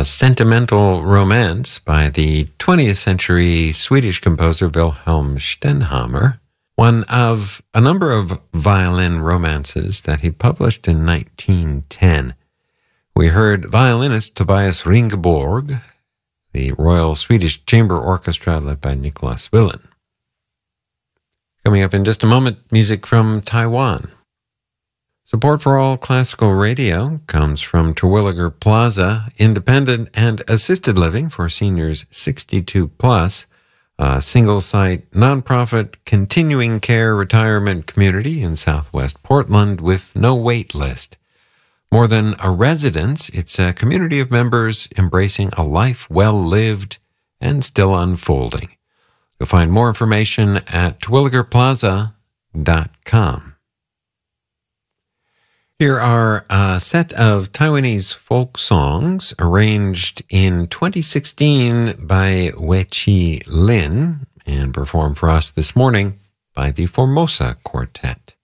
Sentimental Romance by the 20th century Swedish composer Wilhelm Stenhammar, one of a number of violin romances that he published in 1910. We heard violinist Tobias Ringborg, the Royal Swedish Chamber Orchestra led by Nicholas Willen. Coming up in just a moment, music from Taiwan. Support for All Classical Radio comes from Terwilliger Plaza, independent and assisted living for seniors 62 plus, a single-site, nonprofit, continuing care retirement community in Southwest Portland with no wait list. More than a residence, it's a community of members embracing a life well lived and still unfolding. You'll find more information at terwilligerplaza.com. Here are a set of Taiwanese folk songs arranged in 2016 by Wei-Chi Lin and performed for us this morning by the Formosa Quartet.